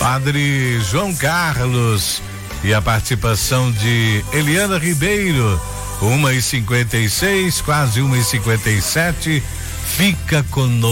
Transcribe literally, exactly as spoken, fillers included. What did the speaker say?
Padre João Carlos e a participação de Eliana Ribeiro, uma e cinquenta e seis, quase uma e cinquenta e sete. Fica conosco.